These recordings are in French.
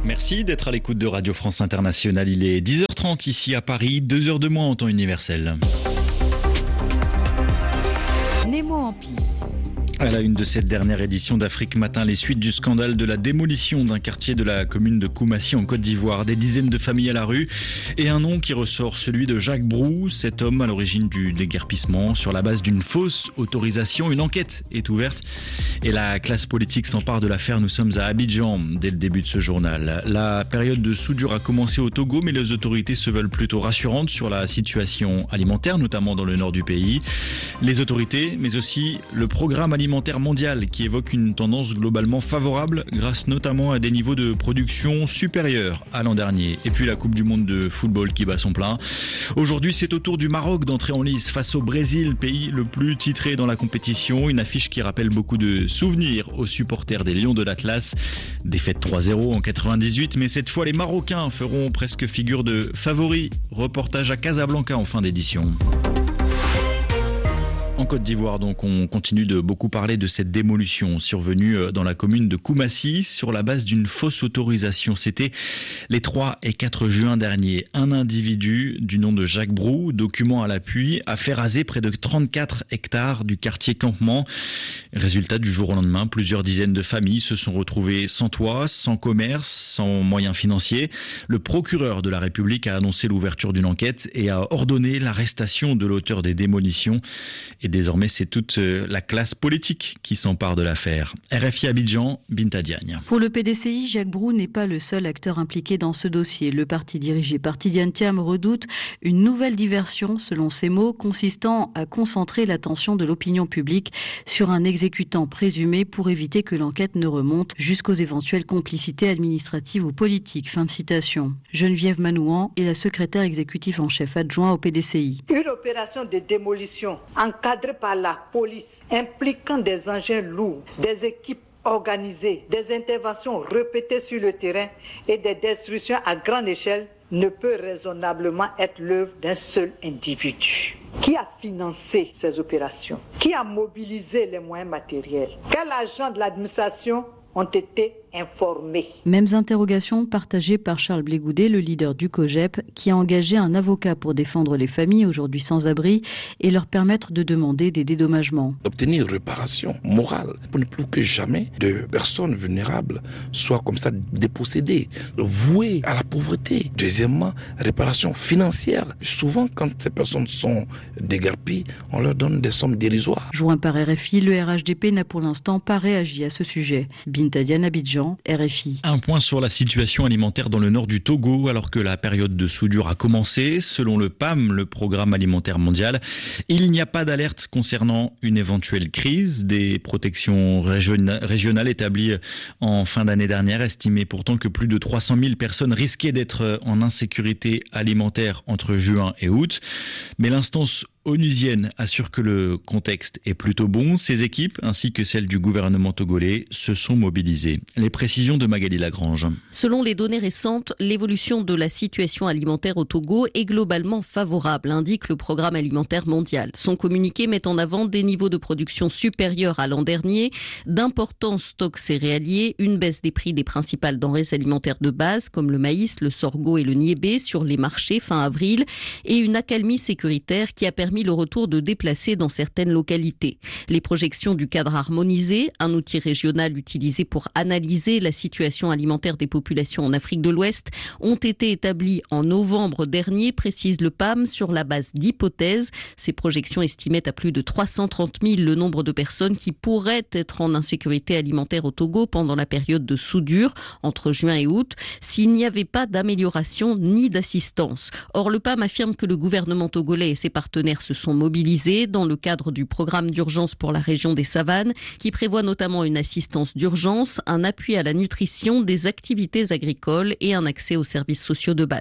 Merci d'être à l'écoute de Radio France Internationale. Il est 10h30 ici à Paris, 2h de moins en temps universel. Nemo en piste. À la une de cette dernière édition d'Afrique Matin, les suites du scandale de la démolition d'un quartier de la commune de Koumassi en Côte d'Ivoire. Des dizaines de familles à la rue et un nom qui ressort, celui de Jacques Brou, cet homme à l'origine du déguerpissement. Sur la base d'une fausse autorisation, une enquête est ouverte et la classe politique s'empare de l'affaire. Nous sommes à Abidjan dès le début de ce journal. La période de soudure a commencé au Togo, mais les autorités se veulent plutôt rassurantes sur la situation alimentaire, notamment dans le nord du pays. Les autorités, mais aussi le programme alimentaire mondial qui évoque une tendance globalement favorable grâce notamment à des niveaux de production supérieurs à l'an dernier. Et puis la Coupe du Monde de football qui bat son plein. Aujourd'hui, c'est au tour du Maroc d'entrer en lice face au Brésil, pays le plus titré dans la compétition. Une affiche qui rappelle beaucoup de souvenirs aux supporters des Lions de l'Atlas. Défaite 3-0 en 98, mais cette fois les Marocains feront presque figure de favoris. Reportage à Casablanca en fin d'édition. En Côte d'Ivoire, donc, on continue de beaucoup parler de cette démolition survenue dans la commune de Koumassi sur la base d'une fausse autorisation. C'était les 3 et 4 juin dernier. Un individu du nom de Jacques Brou, document à l'appui, a fait raser près de 34 hectares du quartier Campement. Résultat, du jour au lendemain, plusieurs dizaines de familles se sont retrouvées sans toit, sans commerce, sans moyens financiers. Le procureur de la République a annoncé l'ouverture d'une enquête et a ordonné l'arrestation de l'auteur des démolitions. Et désormais, c'est toute la classe politique qui s'empare de l'affaire. RFI Abidjan, Binta Diagne. Pour le PDCI, Jacques Brou n'est pas le seul acteur impliqué dans ce dossier. Le parti dirigé par Tidiane Thiam redoute une nouvelle diversion, selon ses mots, consistant à concentrer l'attention de l'opinion publique sur un exécutant présumé pour éviter que l'enquête ne remonte jusqu'aux éventuelles complicités administratives ou politiques. Fin de citation. Geneviève Manouan est la secrétaire exécutive en chef adjoint au PDCI. Une opération de démolition encadrée par la police, impliquant des engins lourds, des équipes organisées, des interventions répétées sur le terrain et des destructions à grande échelle ne peut raisonnablement être l'œuvre d'un seul individu. Qui a financé ces opérations? Qui a mobilisé les moyens matériels? Quels agents de l'administration ont été informés? Mêmes interrogations partagées par Charles Blégoudet, le leader du COJEP, qui a engagé un avocat pour défendre les familles aujourd'hui sans abri et leur permettre de demander des dédommagements. Obtenir une réparation morale pour ne plus que jamais de personnes vulnérables soient comme ça dépossédées, vouées à la pauvreté. Deuxièmement, réparation financière. Souvent, quand ces personnes sont déguerpies, on leur donne des sommes dérisoires. Joint par RFI, le RHDP n'a pour l'instant pas réagi à ce sujet. Binta Diagne, Abidjan, RFI. Un point sur la situation alimentaire dans le nord du Togo, alors que la période de soudure a commencé. Selon le PAM, le Programme alimentaire mondial, il n'y a pas d'alerte concernant une éventuelle crise. Des protections régionales établies en fin d'année dernière estimaient pourtant que plus de 300 000 personnes risquaient d'être en insécurité alimentaire entre juin et août. Mais l'instance onusienne assure que le contexte est plutôt bon. Ses équipes, ainsi que celles du gouvernement togolais, se sont mobilisées. Les précisions de Magali Lagrange. Selon les données récentes, l'évolution de la situation alimentaire au Togo est globalement favorable, indique le Programme alimentaire mondial. Son communiqué met en avant des niveaux de production supérieurs à l'an dernier, d'importants stocks céréaliers, une baisse des prix des principales denrées alimentaires de base, comme le maïs, le sorgho et le niébé, sur les marchés fin avril, et une accalmie sécuritaire qui a permis le retour de déplacés dans certaines localités. Les projections du cadre harmonisé, un outil régional utilisé pour analyser la situation alimentaire des populations en Afrique de l'Ouest, ont été établies en novembre dernier, précise le PAM, sur la base d'hypothèses. Ces projections estimaient à plus de 330 000 le nombre de personnes qui pourraient être en insécurité alimentaire au Togo pendant la période de soudure, entre juin et août, s'il n'y avait pas d'amélioration ni d'assistance. Or, le PAM affirme que le gouvernement togolais et ses partenaires se sont mobilisés dans le cadre du programme d'urgence pour la région des Savanes, qui prévoit notamment une assistance d'urgence, un appui à la nutrition, des activités agricoles et un accès aux services sociaux de base.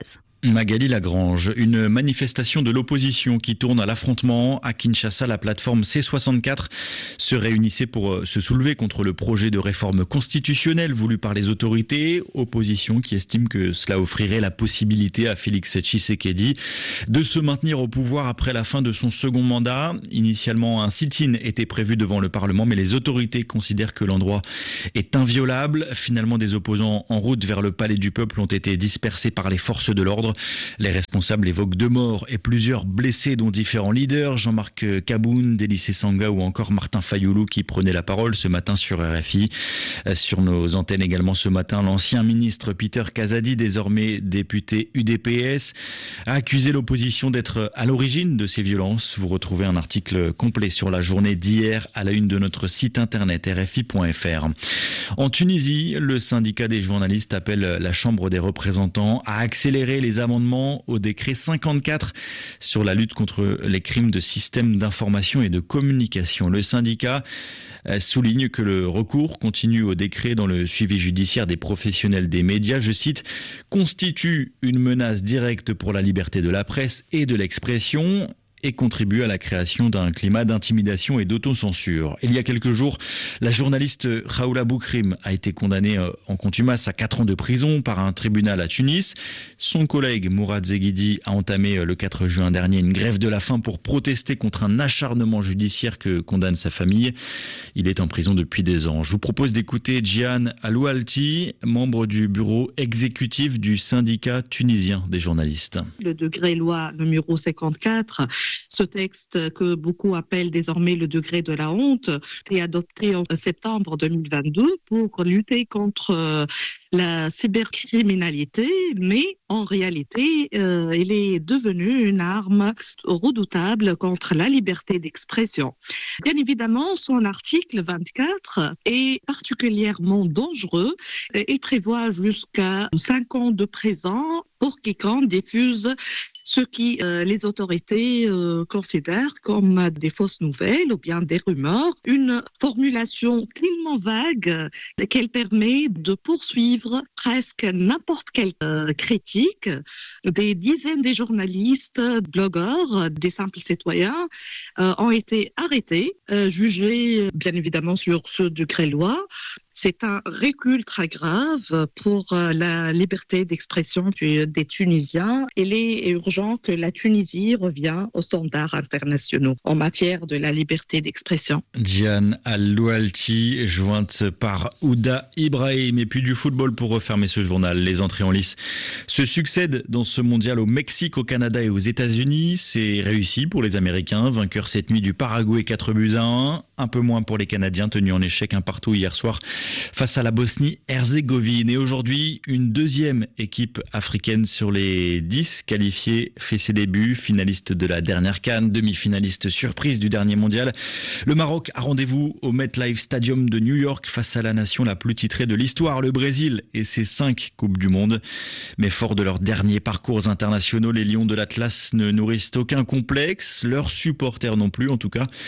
Magali Lagrange, une manifestation de l'opposition qui tourne à l'affrontement. À Kinshasa, la plateforme C64 se réunissait pour se soulever contre le projet de réforme constitutionnelle voulu par les autorités. Opposition qui estime que cela offrirait la possibilité à Félix Tshisekedi de se maintenir au pouvoir après la fin de son second mandat. Initialement, un sit-in était prévu devant le Parlement, mais les autorités considèrent que l'endroit est inviolable. Finalement, des opposants en route vers le Palais du Peuple ont été dispersés par les forces de l'ordre. Les responsables évoquent 2 morts et plusieurs blessés, dont différents leaders, Jean-Marc Kaboun, Délicé Sanga ou encore Martin Fayoulou qui prenaient la parole ce matin sur RFI. Sur nos antennes également ce matin, l'ancien ministre Peter Kazadi, désormais député UDPS, a accusé l'opposition d'être à l'origine de ces violences. Vous retrouvez un article complet sur la journée d'hier à la une de notre site internet rfi.fr. En Tunisie, le syndicat des journalistes appelle la Chambre des représentants à accélérer les amendements au décret 54 sur la lutte contre les crimes de systèmes d'information et de communication. Le syndicat souligne que le recours continu au décret dans le suivi judiciaire des professionnels des médias, je cite, constitue une menace directe pour la liberté de la presse et de l'expression et contribue à la création d'un climat d'intimidation et d'autocensure. Il y a quelques jours, la journaliste Raoula Boukrim a été condamnée en contumace à 4 ans de prison par un tribunal à Tunis. Son collègue Mourad Zeghidi a entamé le 4 juin dernier une grève de la faim pour protester contre un acharnement judiciaire que condamne sa famille. Il est en prison depuis 2 ans. Je vous propose d'écouter Djian Aloualti, membre du bureau exécutif du syndicat tunisien des journalistes. Le décret loi numéro 54, ce texte que beaucoup appellent désormais le degré de la honte, est adopté en septembre 2022 pour lutter contre la cybercriminalité, mais en réalité, il est devenu une arme redoutable contre la liberté d'expression. Bien évidemment, son article 24 est particulièrement dangereux. Il prévoit jusqu'à 5 ans de prison pour quiconque diffuse ce qui les autorités considèrent comme des fausses nouvelles ou bien des rumeurs. Une formulation tellement vague qu'elle permet de poursuivre presque n'importe quelle critique. Des dizaines de journalistes, blogueurs, des simples citoyens ont été arrêtés, jugés bien évidemment sur ce décret-loi. C'est un recul très grave pour la liberté d'expression des Tunisiens. Il est urgent que la Tunisie revienne aux standards internationaux en matière de la liberté d'expression. Djian Aloualti, jointe par Ouda Ibrahim. Et puis du football pour refermer ce journal. Les entrées en lice se succèdent dans ce mondial au Mexique, au Canada et aux États-Unis. C'est réussi pour les Américains, vainqueurs cette nuit du Paraguay 4-1. Un peu moins pour les Canadiens, tenus en échec 1-1 hier soir face à la Bosnie-Herzégovine. Et aujourd'hui, une deuxième équipe africaine sur les 10 qualifiées fait ses débuts. Finaliste de la dernière CAN, demi-finaliste surprise du dernier mondial. Le Maroc a rendez-vous au MetLife Stadium de New York face à la nation la plus titrée de l'histoire, le Brésil, et ses 5 Coupes du Monde. Mais fort de leurs derniers parcours internationaux, les Lions de l'Atlas ne nourrissent aucun complexe. Leurs supporters non plus, en tout cas.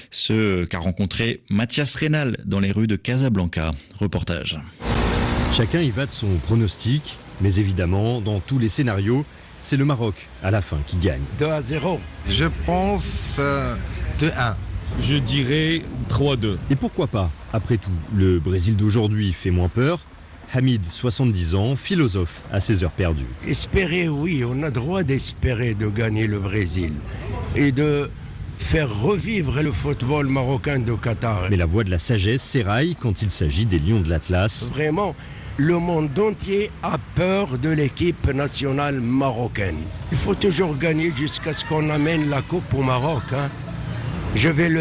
Ce qu'a rencontré Mathias Reynal dans les rues de Casablanca. Reportage. Chacun y va de son pronostic, mais évidemment, dans tous les scénarios, c'est le Maroc à la fin qui gagne. 2-0. Je pense 2-1. Je dirais 3-2. Et pourquoi pas? Après tout, le Brésil d'aujourd'hui fait moins peur. Hamid, 70 ans, philosophe à ses heures perdues. Espérer, oui, on a droit d'espérer de gagner le Brésil et de faire revivre le football marocain de Qatar. Mais la voix de la sagesse s'éraille quand il s'agit des Lions de l'Atlas. Vraiment, le monde entier a peur de l'équipe nationale marocaine. Il faut toujours gagner jusqu'à ce qu'on amène la coupe au Maroc. Je vais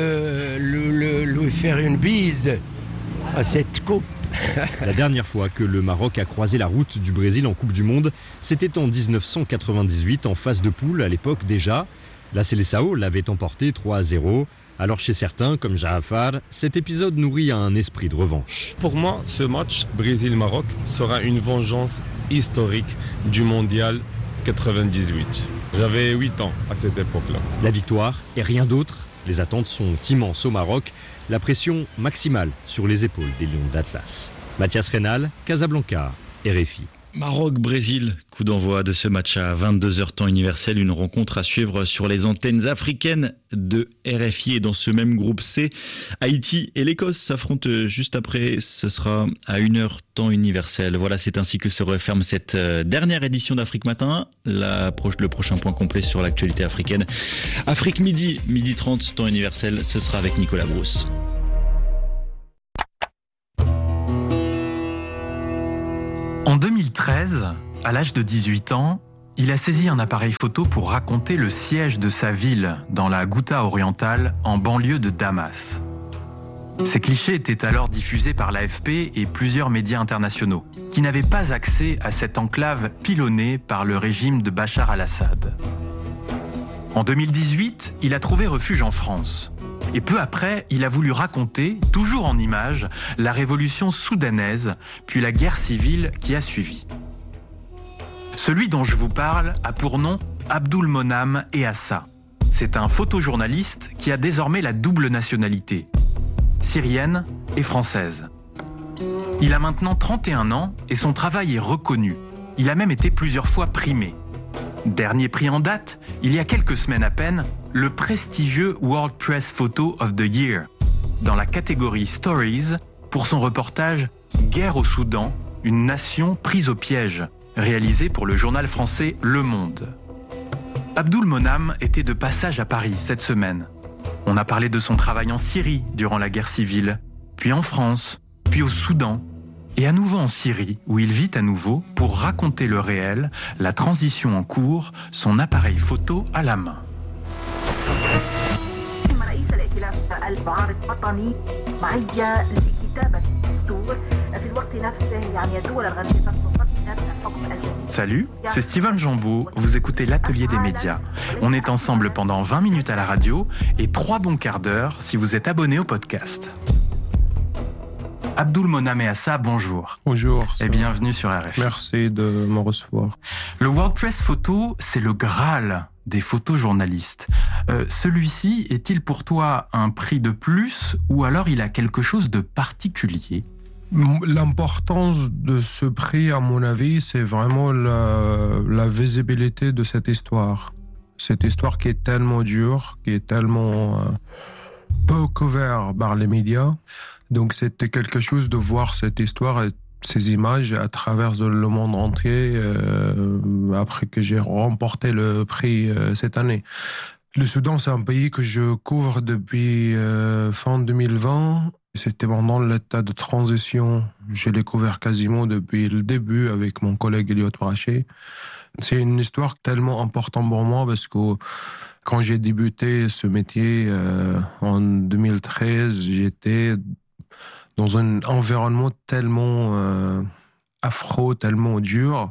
lui faire une bise à cette coupe. La dernière fois que le Maroc a croisé la route du Brésil en Coupe du Monde, c'était en 1998 en phase de poule à l'époque déjà. La Seleção l'avait emporté 3-0. Alors chez certains, comme Jaafar, cet épisode nourrit un esprit de revanche. Pour moi, ce match Brésil-Maroc sera une vengeance historique du mondial 98. J'avais 8 ans à cette époque-là. La victoire et rien d'autre. Les attentes sont immenses au Maroc. La pression maximale sur les épaules des Lions d'Atlas. Mathias Reynal, Casablanca, RFI. Maroc-Brésil, coup d'envoi de ce match à 22h temps universel, une rencontre à suivre sur les antennes africaines de RFI. Et dans ce même groupe C, Haïti et l'Écosse s'affrontent juste après, ce sera à 1h temps universel. Voilà, c'est ainsi que se referme cette dernière édition d'Afrique Matin. Le prochain point complet sur l'actualité africaine. Afrique Midi, 12h30 temps universel, ce sera avec Nicolas Brousse. En 2013, à l'âge de 18 ans, il a saisi un appareil photo pour raconter le siège de sa ville dans la Ghouta orientale en banlieue de Damas. Ces clichés étaient alors diffusés par l'AFP et plusieurs médias internationaux, qui n'avaient pas accès à cette enclave pilonnée par le régime de Bachar al-Assad. En 2018, il a trouvé refuge en France. Et peu après, il a voulu raconter, toujours en images, la révolution soudanaise, puis la guerre civile qui a suivi. Celui dont je vous parle a pour nom Abdulmonam Eassa. C'est un photojournaliste qui a désormais la double nationalité, syrienne et française. Il a maintenant 31 ans et son travail est reconnu. Il a même été plusieurs fois primé. Dernier prix en date, il y a quelques semaines à peine, le prestigieux World Press Photo of the Year, dans la catégorie Stories, pour son reportage « Guerre au Soudan, une nation prise au piège », réalisé pour le journal français Le Monde. Abdulmonam était de passage à Paris cette semaine. On a parlé de son travail en Syrie durant la guerre civile, puis en France, puis au Soudan, et à nouveau en Syrie, où il vit à nouveau pour raconter le réel, la transition en cours, son appareil photo à la main. Salut, c'est Steven Jambeau, vous écoutez l'Atelier des médias. On est ensemble pendant 20 minutes à la radio et 3 bons quarts d'heure si vous êtes abonné au podcast. Abdulmonam Eassa, bonjour. Bonjour. Et bienvenue sur RFI. Merci de me recevoir. Le World Press Photo, c'est le Graal des photojournalistes. Celui-ci est-il pour toi un prix de plus ou alors il a quelque chose de particulier ? L'importance de ce prix, à mon avis, c'est vraiment la visibilité de cette histoire. Cette histoire qui est tellement dure, qui est tellement peu couverte par les médias. Donc c'était quelque chose de voir cette histoire et ces images à travers le monde entier après que j'ai remporté le prix cette année. Le Soudan, c'est un pays que je couvre depuis fin 2020. C'était pendant l'état de transition. Je l'ai couvert quasiment depuis le début avec mon collègue Eliot Braché. C'est une histoire tellement importante pour moi parce que quand j'ai débuté ce métier en 2013, j'étais dans un environnement tellement affreux, tellement dur.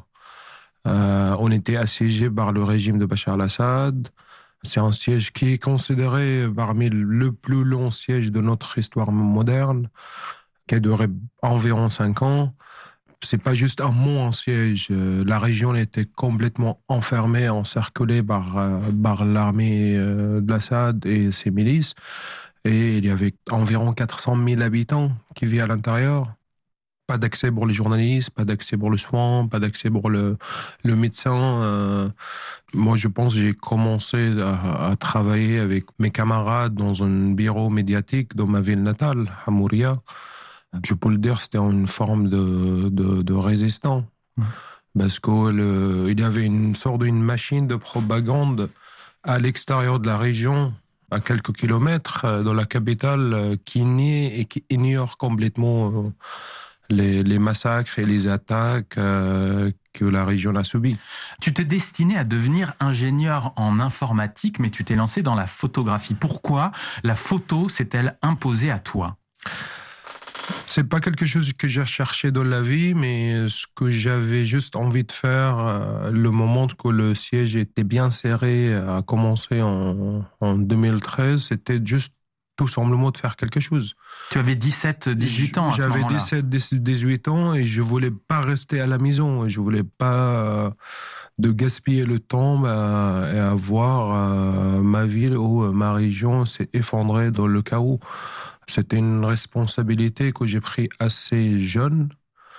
On était assiégé par le régime de Bachar al-Assad. C'est un siège qui est considéré parmi le plus long siège de notre histoire moderne, qui a duré environ 5 ans. C'est pas juste un mot, un siège. La région était complètement enfermée, encerclée par l'armée de l'Assad et ses milices. Et il y avait environ 400 000 habitants qui vivaient à l'intérieur. Pas d'accès pour les journalistes, pas d'accès pour le soin, pas d'accès pour le médecin. Moi, je pense que j'ai commencé à travailler avec mes camarades dans un bureau médiatique dans ma ville natale, à Mouria. Je peux le dire, c'était une forme de résistance. Parce qu'il y avait une sorte d'une machine de propagande à l'extérieur de la région, à quelques kilomètres, dans la capitale, qui nie et qui ignore complètement les massacres et les attaques que la région a subies. Tu t'es destiné à devenir ingénieur en informatique, mais tu t'es lancé dans la photographie. Pourquoi la photo s'est-elle imposée à toi ? C'est pas quelque chose que j'ai cherché dans la vie, mais ce que j'avais juste envie de faire, le moment que le siège était bien serré, a commencé en 2013, c'était juste tout simplement de faire quelque chose. Tu avais 17-18 ans à ce moment-là. J'avais 17-18 ans et je voulais pas rester à la maison. Je voulais pas de gaspiller le temps et avoir ma ville ou ma région s'est effondrée dans le chaos. C'était une responsabilité que j'ai prise assez jeune.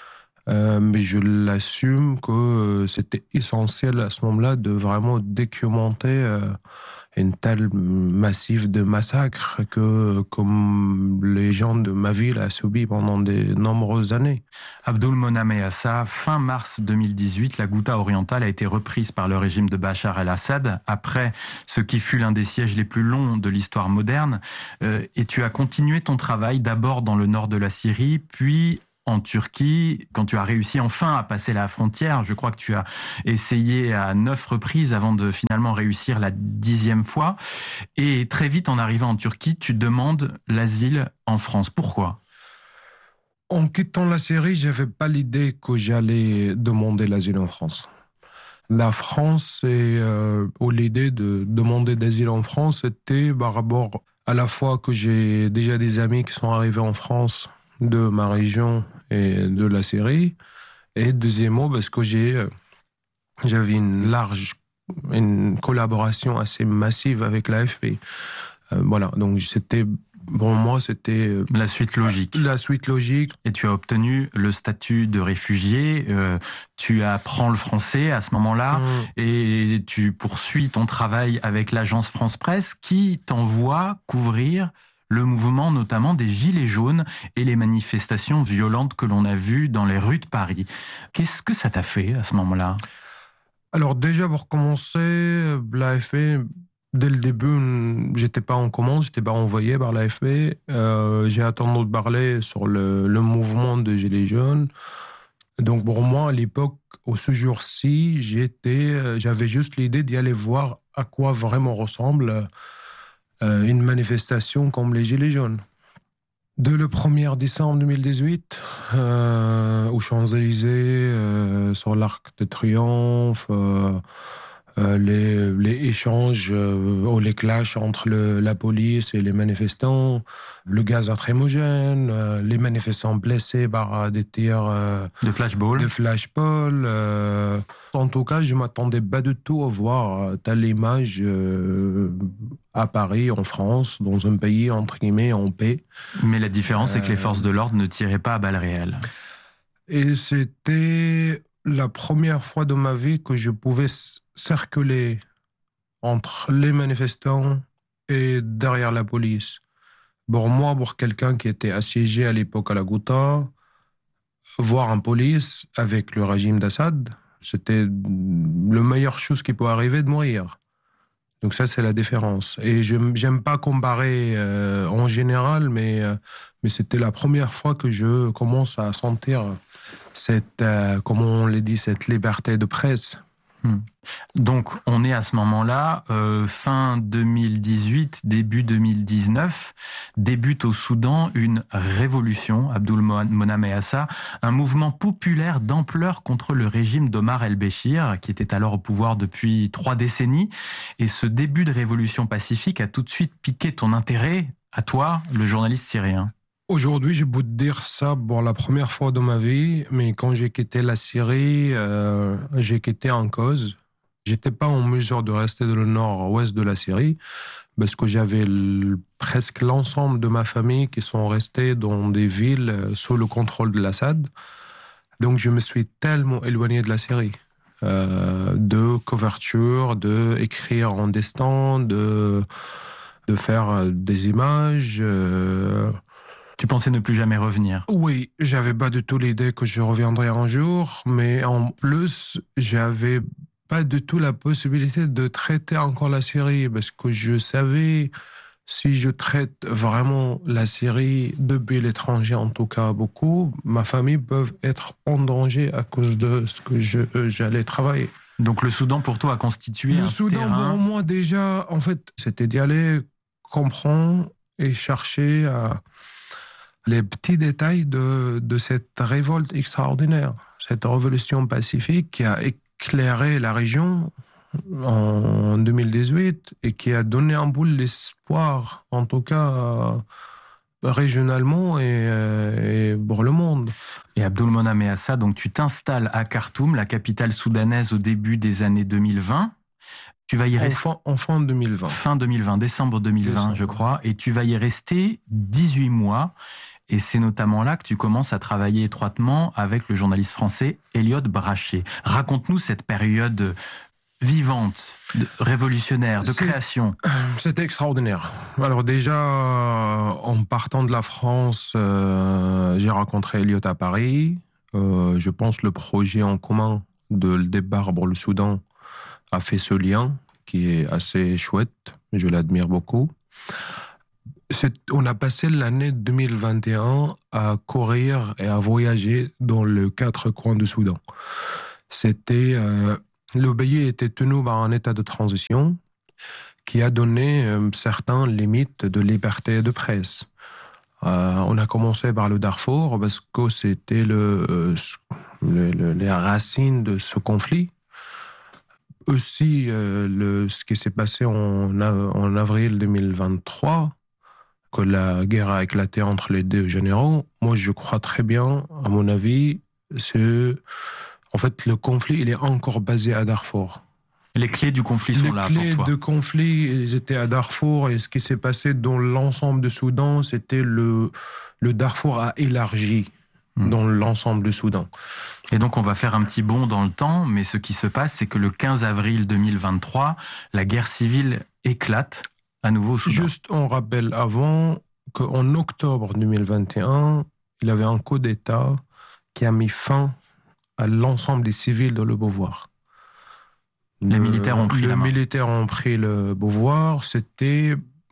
Mais je l'assume que c'était essentiel à ce moment-là de vraiment documenter une telle massif de massacres que comme les gens de ma ville a subi pendant de nombreuses années. Abdulmonem Meassa, fin mars 2018, la Ghouta orientale a été reprise par le régime de Bachar el-Assad après ce qui fut l'un des sièges les plus longs de l'histoire moderne. Et tu as continué ton travail d'abord dans le nord de la Syrie, puis en Turquie, quand tu as réussi enfin à passer la frontière. Je crois que tu as essayé à 9 reprises avant de finalement réussir la 10e fois. Et très vite, en arrivant en Turquie, tu demandes l'asile en France. Pourquoi ? En quittant la Syrie, j'avais pas l'idée que j'allais demander l'asile en France. La France ou l'idée de demander d'asile en France, c'était par rapport à la fois que j'ai déjà des amis qui sont arrivés en France de ma région et de la Syrie, et deuxièmement parce que j'avais une collaboration assez massive avec l'AFP. Voilà, donc pour moi, c'était la suite logique. La suite logique. Et tu as obtenu le statut de réfugié. Tu apprends le français à ce moment-là et tu poursuis ton travail avec l'agence France Presse qui t'envoie couvrir le mouvement notamment des Gilets jaunes et les manifestations violentes que l'on a vues dans les rues de Paris. Qu'est-ce que ça t'a fait à ce moment-là ? Alors déjà, pour commencer, l'AFP, dès le début, j'étais pas en commande, j'étais pas envoyé par l'AFP. J'ai entendu parler sur le mouvement des Gilets jaunes. Donc pour moi, à l'époque, au ce jour-ci, j'avais juste l'idée d'y aller voir à quoi vraiment ressemble une manifestation comme les Gilets jaunes. Dès le 1er décembre 2018, aux Champs-Élysées, sur l'Arc de Triomphe, les échanges ou les clashs entre la police et les manifestants, le gaz lacrymogène, les manifestants blessés par des tirs de flashball. En tout cas, je m'attendais pas du tout à voir telle image à Paris, en France, dans un pays entre guillemets en paix. Mais la différence, c'est que les forces de l'ordre ne tiraient pas à balles réelles. Et c'était la première fois de ma vie que je pouvais circuler entre les manifestants et derrière la police. Pour moi, pour quelqu'un qui était assiégé à l'époque à la Ghouta, voir un police avec le régime d'Assad, c'était la meilleure chose qui peut arriver de mourir. Donc ça, c'est la différence. Et j'aime pas comparer en général, mais c'était la première fois que je commence à sentir cette, comment on l'a dit, cette liberté de presse. Donc, on est à ce moment-là, fin 2018, début 2019, débute au Soudan une révolution, Abdulmonem Meassa, un mouvement populaire d'ampleur contre le régime d'Omar el-Béchir, qui était alors au pouvoir depuis 3 décennies. Et ce début de révolution pacifique a tout de suite piqué ton intérêt, à toi, le journaliste syrien. Aujourd'hui, je peux te dire ça pour la première fois de ma vie, mais quand j'ai quitté la Syrie, j'ai quitté en cause. J'étais pas en mesure de rester dans le nord-ouest de la Syrie parce que j'avais presque l'ensemble de ma famille qui sont restés dans des villes sous le contrôle de l'Assad. Donc je me suis tellement éloigné de la Syrie, de couverture, de écrire en destin, de faire des images. Tu pensais ne plus jamais revenir ? Oui, j'avais pas du tout l'idée que je reviendrais un jour, mais en plus, j'avais pas du tout la possibilité de traiter encore la Syrie, parce que je savais, si je traite vraiment la Syrie depuis l'étranger, en tout cas beaucoup, ma famille peut être en danger à cause de ce que j'allais travailler. Donc le Soudan pour toi a constitué un terrain... Le Soudan pour moi déjà, en fait, c'était d'y aller comprendre et chercher les petits détails de cette révolte extraordinaire, cette révolution pacifique qui a éclairé la région en 2018 et qui a donné un bout d'espoir, en tout cas régionalement et pour le monde. Et Abdulmonem Meassa, donc tu t'installes à Khartoum, la capitale soudanaise, au début des années 2020. Tu vas y rester en fin 2020. Fin 2020, décembre 2020, je crois. Et tu vas y rester 18 mois. Et c'est notamment là que tu commences à travailler étroitement avec le journaliste français Elliot Brachet. Raconte-nous cette période vivante, révolutionnaire, de création. C'était extraordinaire. Alors déjà, en partant de la France, j'ai rencontré Elliot à Paris. Je pense le projet en commun de le départ pour le Soudan a fait ce lien qui est assez chouette. Je l'admire beaucoup. On a passé l'année 2021 à courir et à voyager dans les 4 coins du Soudan. Le pays était tenu par un état de transition qui a donné certaines limites de liberté de presse. On a commencé par le Darfour parce que c'était les racines de ce conflit. Aussi, ce qui s'est passé en avril 2023, que la guerre a éclaté entre les deux généraux, moi je crois très bien, à mon avis, en fait le conflit il est encore basé à Darfour. Les clés du conflit sont là pour toi. Les clés du conflit, ils étaient à Darfour, et ce qui s'est passé dans l'ensemble du Soudan, c'était le Darfour a élargi dans l'ensemble du Soudan. Et donc on va faire un petit bond dans le temps, mais ce qui se passe, c'est que le 15 avril 2023, la guerre civile éclate à nouveau au Soudan. Juste, on rappelle avant qu'en octobre 2021, il y avait un coup d'État qui a mis fin à l'ensemble des civils de le pouvoir. Les militaires ont pris la main. Les militaires ont pris le pouvoir. C'était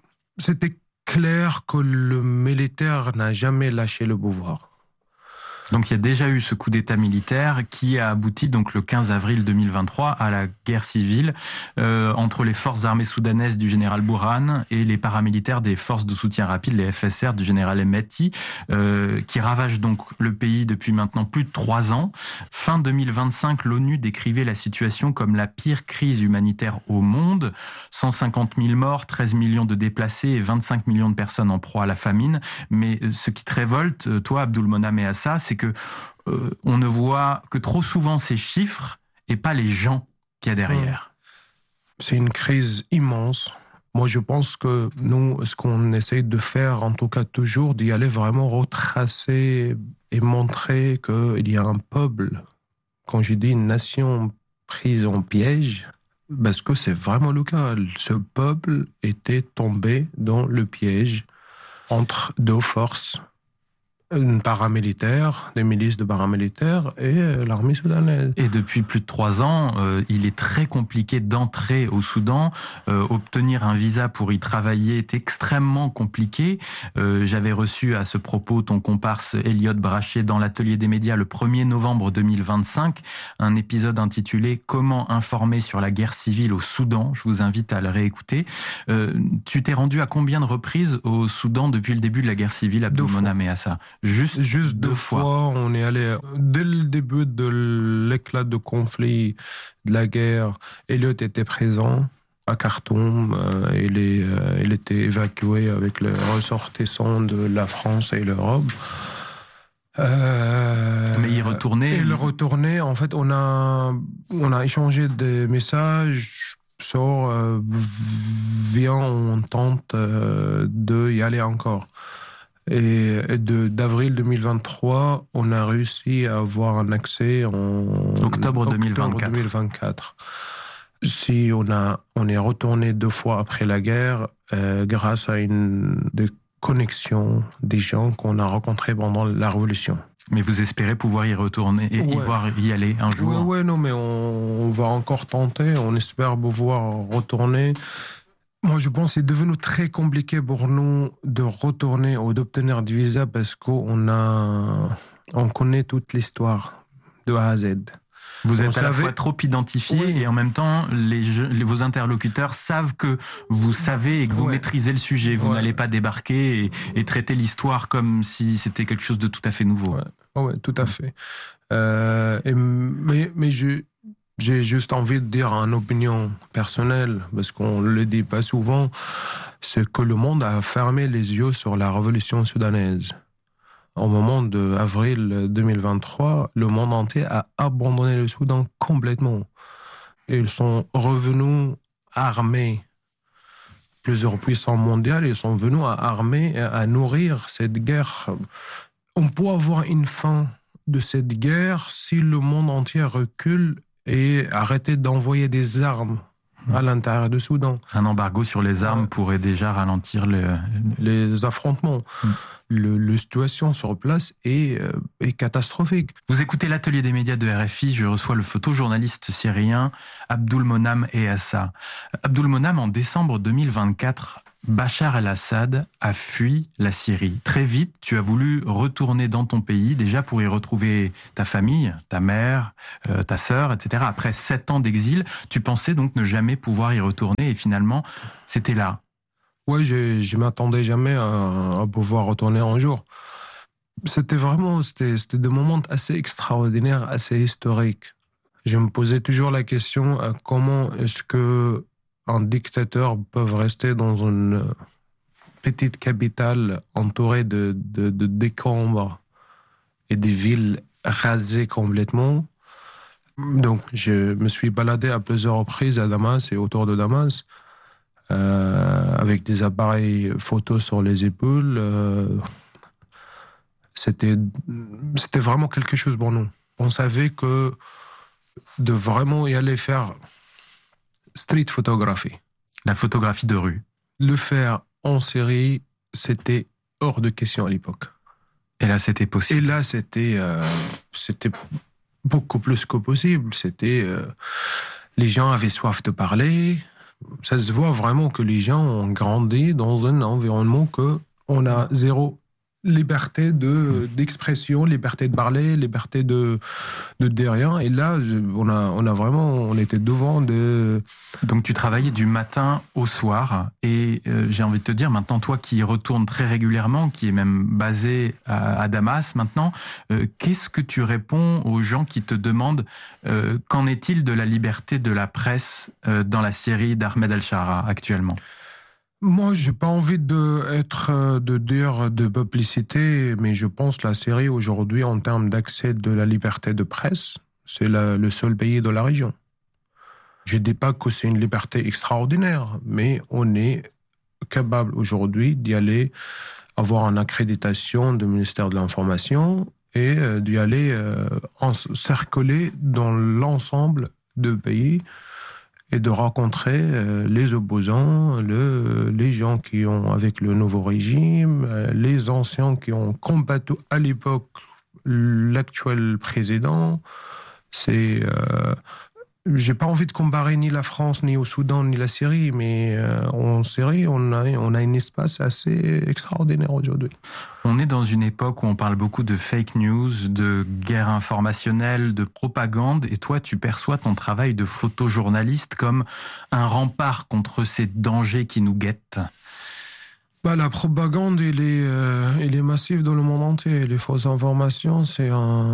clair que le militaire n'a jamais lâché le pouvoir. Donc il y a déjà eu ce coup d'État militaire qui a abouti donc le 15 avril 2023 à la guerre civile entre les forces armées soudanaises du général Bourhan et les paramilitaires des forces de soutien rapide, les FSR du général Hemeti, qui ravagent donc le pays depuis maintenant plus de 3 ans. Fin 2025, l'ONU décrivait la situation comme la pire crise humanitaire au monde. 150 000 morts, 13 millions de déplacés et 25 millions de personnes en proie à la famine. Mais ce qui te révolte, toi, Abdulmonem Meassa, c'est que on ne voit que trop souvent ces chiffres et pas les gens qu'il y a derrière. C'est une crise immense. Moi, je pense que nous, ce qu'on essaye de faire, en tout cas toujours, d'y aller vraiment retracer et montrer qu'il y a un peuple, quand je dis une nation prise en piège, parce que c'est vraiment le cas. Ce peuple était tombé dans le piège entre 2 forces, une paramilitaire, des milices de paramilitaires et l'armée soudanaise. Et depuis plus de 3 ans, il est très compliqué d'entrer au Soudan. Obtenir un visa pour y travailler est extrêmement compliqué. J'avais reçu à ce propos ton comparse Elliot Brachet dans l'atelier des médias le 1er novembre 2025, un épisode intitulé « Comment informer sur la guerre civile au Soudan ». Je vous invite à le réécouter. Tu t'es rendu à combien de reprises au Soudan depuis le début de la guerre civile, Abdulmonem Meassa? Juste 2 fois. On est allé dès le début de l'éclat de conflit de la guerre. Elliot était présent à Khartoum. Il était évacué avec les ressortissants de la France et l'Europe. Mais il retournait. Il retournait. En fait, on a échangé des messages sur viens, on tente de y aller encore. Et d'avril 2023, on a réussi à avoir un accès en octobre 2024. Si on est retourné 2 fois après la guerre, grâce à des connexions des gens qu'on a rencontrés pendant la Révolution. Mais vous espérez pouvoir y retourner et y aller un jour? Oui, non, mais on va encore tenter. On espère pouvoir retourner. Moi, je pense que c'est devenu très compliqué pour nous de retourner ou d'obtenir du visa parce qu'on connaît toute l'histoire de A à Z. Vous êtes à la fois trop identifié et en même temps, vos interlocuteurs savent que vous savez et que vous maîtrisez le sujet. Vous n'allez pas débarquer et traiter l'histoire comme si c'était quelque chose de tout à fait nouveau. Oui, tout à fait. Mais j'ai juste envie de dire une opinion personnelle, parce qu'on ne le dit pas souvent, c'est que le monde a fermé les yeux sur la révolution soudanaise. Au moment de avril 2023, le monde entier a abandonné le Soudan complètement. Et ils sont revenus armés plusieurs puissances mondiales, ils sont venus à armer, à nourrir cette guerre. On peut avoir une fin de cette guerre si le monde entier recule et arrête d'envoyer des armes à l'intérieur du Soudan. Un embargo sur les armes pourrait déjà ralentir les affrontements. La situation sur place est catastrophique. Vous écoutez l'atelier des médias de RFI, je reçois le photojournaliste syrien Abdulmonam Ehassa. Abdulmonam, en décembre 2024, Bachar el-Assad a fui la Syrie. Très vite, tu as voulu retourner dans ton pays, déjà pour y retrouver ta famille, ta mère, ta sœur, etc. Après 7 ans d'exil, tu pensais donc ne jamais pouvoir y retourner et finalement, c'était là. Oui, je m'attendais jamais à pouvoir retourner un jour. C'était des moments assez extraordinaires, assez historiques. Je me posais toujours la question, comment est-ce que un dictateur peut rester dans une petite capitale entourée de décombres et des villes rasées complètement. Donc, je me suis baladé à plusieurs reprises à Damas et autour de Damas, avec des appareils photos sur les épaules. C'était vraiment quelque chose pour nous. On savait que de vraiment y aller faire street photographie. La photographie de rue. Le faire en Syrie, c'était hors de question à l'époque. Et là, c'était possible. Et là, c'était beaucoup plus que possible. Les gens avaient soif de parler. Ça se voit vraiment que les gens ont grandi dans un environnement que on a zéro liberté d'expression, liberté de parler, liberté de rien. Et là, on était devant de... Donc tu travaillais du matin au soir. Et j'ai envie de te dire, maintenant, toi qui retournes très régulièrement, qui est même basé à Damas maintenant, qu'est-ce que tu réponds aux gens qui te demandent qu'en est-il de la liberté de la presse dans la Syrie d'Ahmed al-Shara actuellement ? Moi, j'ai pas envie de dire de publicité, mais je pense que la Syrie aujourd'hui, en termes d'accès de la liberté de presse, c'est le seul pays de la région. Je dis pas que c'est une liberté extraordinaire, mais on est capable aujourd'hui d'y aller avoir une accréditation du ministère de l'Information et d'y aller encercler dans l'ensemble du pays et de rencontrer les opposants, les gens qui ont avec le nouveau régime, les anciens qui ont combattu à l'époque l'actuel président. J'ai pas envie de comparer ni la France, ni au Soudan, ni la Syrie, mais en Syrie, on a un espace assez extraordinaire aujourd'hui. On est dans une époque où on parle beaucoup de fake news, de guerre informationnelle, de propagande, et toi, tu perçois ton travail de photojournaliste comme un rempart contre ces dangers qui nous guettent. La propagande, elle est massive dans le monde entier. Les fausses informations, c'est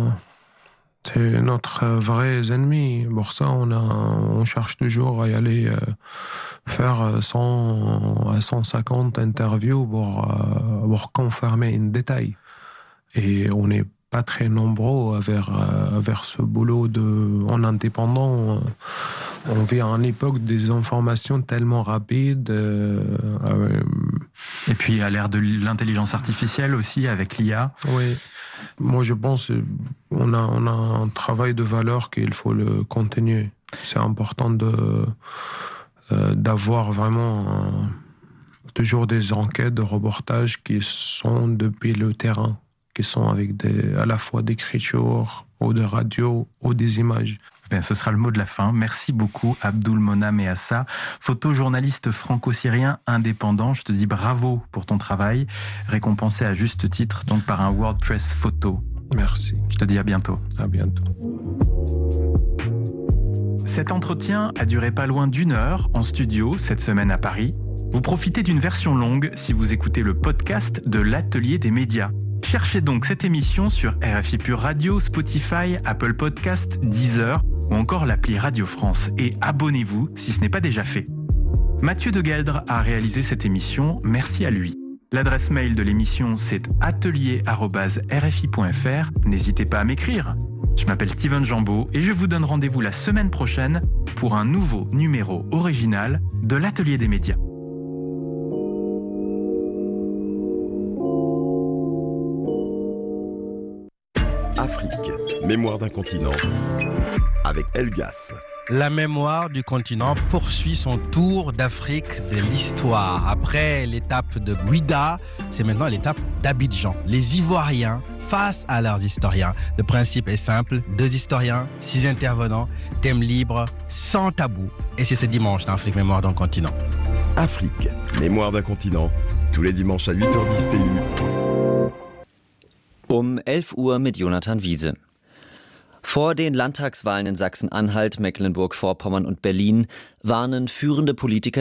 notre vrai ennemi. Pour ça, on cherche toujours à y aller faire 100 à 150 interviews pour confirmer un détail. Et on n'est pas très nombreux vers ce boulot en indépendant. On vit à une époque des informations tellement rapides. Et puis à l'ère de l'intelligence artificielle aussi, avec l'IA. Oui. Moi, je pense qu'on a un travail de valeur qu'il faut le continuer. C'est important d'avoir vraiment toujours des enquêtes, de reportages qui sont depuis le terrain, qui sont avec à la fois d'écriture, ou de radio, ou des images. Ce sera le mot de la fin. Merci beaucoup, Abdulmonam Ehassa, photojournaliste franco-syrien indépendant. Je te dis bravo pour ton travail, récompensé à juste titre donc par un World Press Photo. Merci. Je te dis à bientôt. À bientôt. Cet entretien a duré pas loin d'1 heure en studio cette semaine à Paris. Vous profitez d'une version longue si vous écoutez le podcast de l'Atelier des médias. Cherchez donc cette émission sur RFI Pure Radio, Spotify, Apple Podcast, Deezer ou encore l'appli Radio France et abonnez-vous si ce n'est pas déjà fait. Mathieu de Gueldre a réalisé cette émission, merci à lui. L'adresse mail de l'émission c'est atelier@rfi.fr. N'hésitez pas à m'écrire. Je m'appelle Steven Jambeau et je vous donne rendez-vous la semaine prochaine pour un nouveau numéro original de l'Atelier des médias. Mémoire d'un continent avec Elgas. La mémoire du continent poursuit son tour d'Afrique de l'histoire. Après l'étape de Ouidah, c'est maintenant l'étape d'Abidjan. Les Ivoiriens face à leurs historiens. Le principe est simple, 2 historiens, 6 intervenants, thème libre, sans tabou. Et c'est ce dimanche dans Afrique Mémoire d'un continent. Afrique, Mémoire d'un continent, tous les dimanches à 8h10 TU. 11 Uhr mit Jonathan Wiese. Vor den Landtagswahlen in Sachsen-Anhalt, Mecklenburg-Vorpommern und Berlin warnen führende Politiker